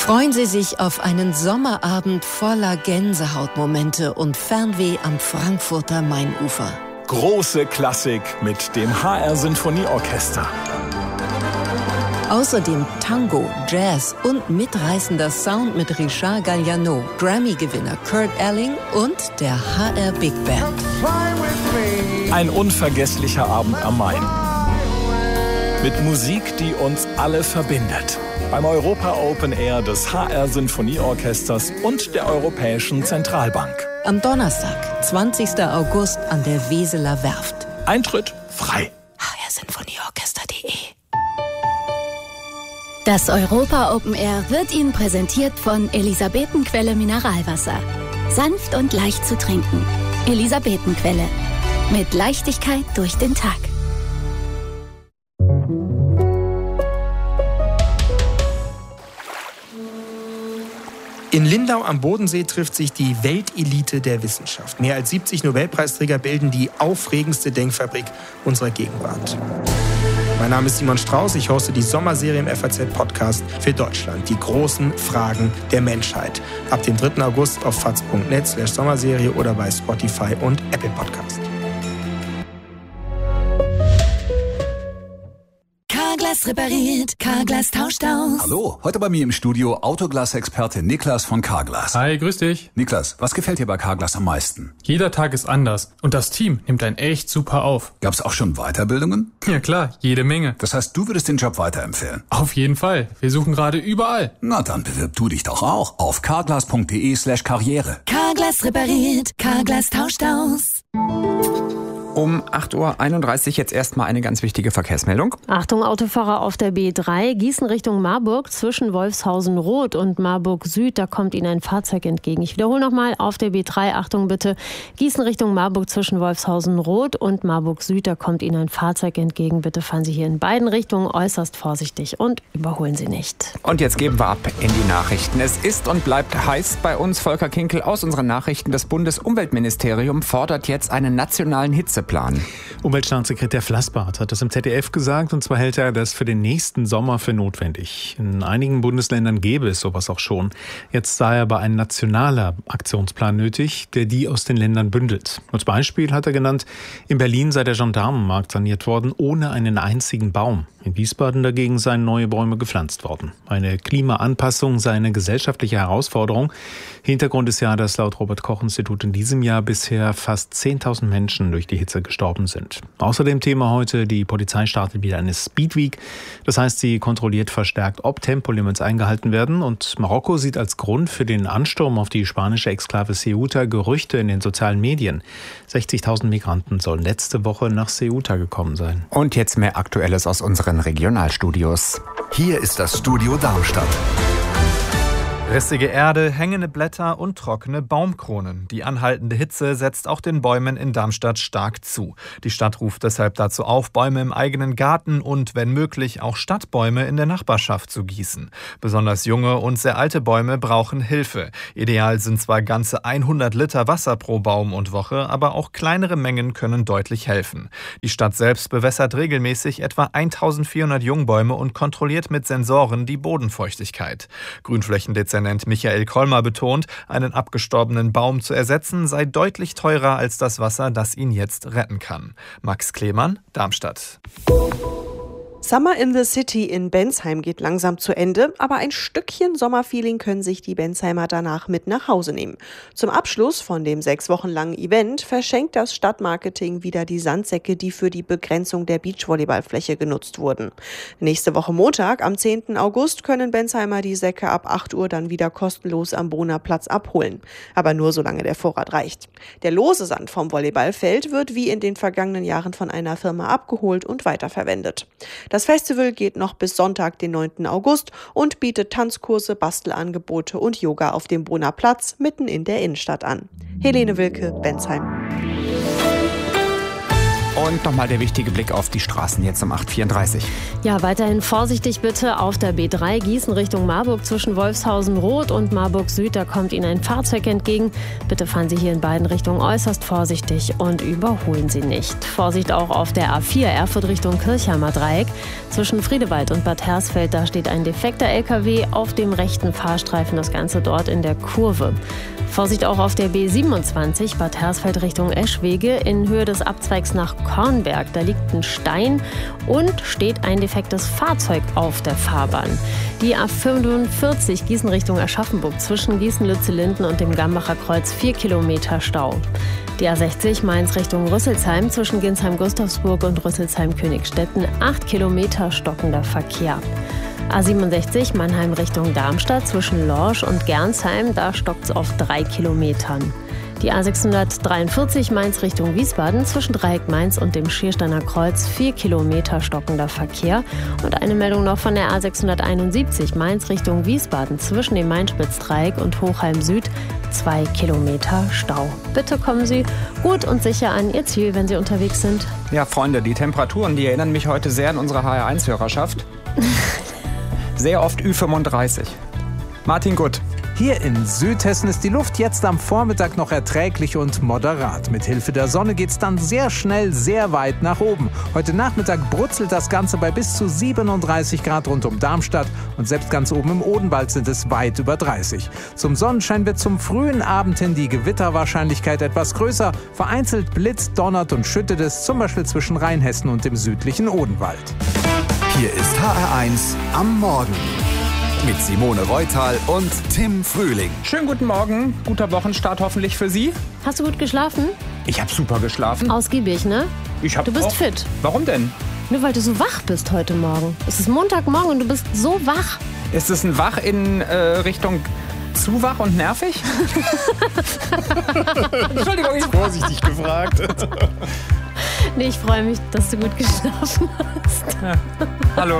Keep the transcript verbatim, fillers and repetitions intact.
Freuen Sie sich auf einen Sommerabend voller Gänsehautmomente und Fernweh am Frankfurter Mainufer. Große Klassik mit dem H R Sinfonieorchester. Außerdem Tango, Jazz und mitreißender Sound mit Richard Galliano, Grammy-Gewinner Kurt Elling und der H R Big Band. Ein unvergesslicher Abend am Main. Mit Musik, die uns alle verbindet. Beim Europa Open Air des H R Sinfonieorchesters und der Europäischen Zentralbank. Am Donnerstag, zwanzigsten August an der Weseler Werft. Eintritt frei. h r sinfonieorchester punkt de Das Europa Open Air wird Ihnen präsentiert von Elisabetenquelle Mineralwasser. Sanft und leicht zu trinken. Elisabetenquelle. Mit Leichtigkeit durch den Tag. In Lindau am Bodensee trifft sich die Weltelite der Wissenschaft. Mehr als siebzig Nobelpreisträger bilden die aufregendste Denkfabrik unserer Gegenwart. Mein Name ist Simon Strauß, ich hoste die Sommerserie im F A Z-Podcast für Deutschland. Die großen Fragen der Menschheit. Ab dem dritten August auf faz punkt net slash Sommerserie oder bei Spotify und Apple Podcast. Carglass repariert, Carglass tauscht aus. Hallo, heute bei mir im Studio Autoglas-Experte Niklas von Carglass. Hi, grüß dich. Niklas, was gefällt dir bei Carglass am meisten? Jeder Tag ist anders und das Team nimmt einen echt super auf. Gab's auch schon Weiterbildungen? Ja klar, jede Menge. Das heißt, du würdest den Job weiterempfehlen? Auf jeden Fall. Wir suchen gerade überall. Na dann bewirb du dich doch auch auf carglass punkt de slash karriere. Carglass repariert, Carglass tauscht aus. Um acht Uhr einunddreißig jetzt erstmal eine ganz wichtige Verkehrsmeldung. Achtung, Autofahrer auf der B drei, Gießen Richtung Marburg, zwischen Wolfshausen-Rot und Marburg-Süd, da kommt Ihnen ein Fahrzeug entgegen. Ich wiederhole nochmal, auf der B drei, Achtung bitte, Gießen Richtung Marburg, zwischen Wolfshausen-Rot und Marburg-Süd, da kommt Ihnen ein Fahrzeug entgegen. Bitte fahren Sie hier in beiden Richtungen äußerst vorsichtig und überholen Sie nicht. Und jetzt geben wir ab in die Nachrichten. Es ist und bleibt heiß bei uns. Volker Kinkel aus unseren Nachrichten. Das Bundesumweltministerium fordert jetzt einen nationalen Hitze Plan. Umweltstaatssekretär Flassbart hat das im Z D F gesagt, und zwar hält er das für den nächsten Sommer für notwendig. In einigen Bundesländern gäbe es sowas auch schon. Jetzt sei aber ein nationaler Aktionsplan nötig, der die aus den Ländern bündelt. Als Beispiel hat er genannt, in Berlin sei der Gendarmenmarkt saniert worden, ohne einen einzigen Baum. In Wiesbaden dagegen seien neue Bäume gepflanzt worden. Eine Klimaanpassung sei eine gesellschaftliche Herausforderung. Hintergrund ist ja, dass laut Robert-Koch-Institut in diesem Jahr bisher fast zehntausend Menschen durch die Hitze gestorben sind. Außerdem Thema heute, die Polizei startet wieder eine Speedweek. Das heißt, sie kontrolliert verstärkt, ob Tempolimits eingehalten werden. Und Marokko sieht als Grund für den Ansturm auf die spanische Exklave Ceuta Gerüchte in den sozialen Medien. sechzigtausend Migranten sollen letzte Woche nach Ceuta gekommen sein. Und jetzt mehr Aktuelles aus unseren Regionalstudios. Hier ist das Studio Darmstadt. Rissige Erde, hängende Blätter und trockene Baumkronen. Die anhaltende Hitze setzt auch den Bäumen in Darmstadt stark zu. Die Stadt ruft deshalb dazu auf, Bäume im eigenen Garten und, wenn möglich, auch Stadtbäume in der Nachbarschaft zu gießen. Besonders junge und sehr alte Bäume brauchen Hilfe. Ideal sind zwar ganze hundert Liter Wasser pro Baum und Woche, aber auch kleinere Mengen können deutlich helfen. Die Stadt selbst bewässert regelmäßig etwa eintausendvierhundert Jungbäume und kontrolliert mit Sensoren die Bodenfeuchtigkeit. Grünflächendezernent Michael Kolmer betont, einen abgestorbenen Baum zu ersetzen sei deutlich teurer als das Wasser, das ihn jetzt retten kann. Max Klemann, Darmstadt. Summer in the City in Bensheim geht langsam zu Ende, aber ein Stückchen Sommerfeeling können sich die Bensheimer danach mit nach Hause nehmen. Zum Abschluss von dem sechs Wochen langen Event verschenkt das Stadtmarketing wieder die Sandsäcke, die für die Begrenzung der Beachvolleyballfläche genutzt wurden. Nächste Woche Montag, am zehnten August, können Bensheimer die Säcke ab acht Uhr dann wieder kostenlos am Bohner Platz abholen. Aber nur solange der Vorrat reicht. Der lose Sand vom Volleyballfeld wird wie in den vergangenen Jahren von einer Firma abgeholt und weiterverwendet. Das Festival geht noch bis Sonntag, den neunten August, und bietet Tanzkurse, Bastelangebote und Yoga auf dem Bohner Platz mitten in der Innenstadt an. Helene Wilke, Bensheim. Und nochmal der wichtige Blick auf die Straßen jetzt um acht Uhr vierunddreißig. Ja, weiterhin vorsichtig bitte auf der B drei Gießen Richtung Marburg zwischen Wolfshausen-Rot und Marburg-Süd. Da kommt Ihnen ein Fahrzeug entgegen. Bitte fahren Sie hier in beiden Richtungen äußerst vorsichtig und überholen Sie nicht. Vorsicht auch auf der A vier Erfurt Richtung Kirchheimer Dreieck. Zwischen Friedewald und Bad Hersfeld, da steht ein defekter L K W auf dem rechten Fahrstreifen. Das Ganze dort in der Kurve. Vorsicht auch auf der B siebenundzwanzig Bad Hersfeld Richtung Eschwege in Höhe des Abzweigs nach Kornberg. Da liegt ein Stein und steht ein defektes Fahrzeug auf der Fahrbahn. Die A fünfundvierzig Gießen Richtung Aschaffenburg zwischen Gießen-Lützellinden und dem Gambacher Kreuz vier Kilometer Stau. Die A sechzig Mainz Richtung Rüsselsheim zwischen Ginsheim-Gustavsburg und Rüsselsheim-Königstetten acht Kilometer stockender Verkehr. A siebenundsechzig Mannheim Richtung Darmstadt zwischen Lorsch und Gernsheim, da stockt es auf drei Kilometern. Die A sechshundertdreiundvierzig Mainz Richtung Wiesbaden zwischen Dreieck Mainz und dem Schiersteiner Kreuz vier Kilometer stockender Verkehr. Und eine Meldung noch von der A sechshunderteinundsiebzig Mainz Richtung Wiesbaden zwischen dem Main-Spitz-Dreieck und Hochheim Süd zwei Kilometer Stau. Bitte kommen Sie gut und sicher an Ihr Ziel, wenn Sie unterwegs sind. Ja, Freunde, die Temperaturen, die erinnern mich heute sehr an unsere H R eins Hörerschaft. Sehr oft Ü fünfunddreißig. Martin Gutt. Hier in Südhessen ist die Luft jetzt am Vormittag noch erträglich und moderat. Mit Hilfe der Sonne geht's dann sehr schnell sehr weit nach oben. Heute Nachmittag brutzelt das Ganze bei bis zu siebenunddreißig Grad rund um Darmstadt und selbst ganz oben im Odenwald sind es weit über dreißig. Zum Sonnenschein wird zum frühen Abend hin die Gewitterwahrscheinlichkeit etwas größer. Vereinzelt blitzt, donnert und schüttet es, zum Beispiel zwischen Rheinhessen und dem südlichen Odenwald. Hier ist H R eins am Morgen mit Simone Reutal und Tim Frühling. Schönen guten Morgen, guter Wochenstart hoffentlich für Sie. Hast du gut geschlafen? Ich habe super geschlafen. Ausgiebig, ne? Ich hab du bist auch... fit. Warum denn? Nur weil du so wach bist heute Morgen. Es ist Montagmorgen und du bist so wach. Ist es ein Wach in äh, Richtung zu wach und nervig? Entschuldigung, ich vorsichtig gefragt. Nee, ich freue mich, dass du gut geschlafen hast. Ja. Hallo.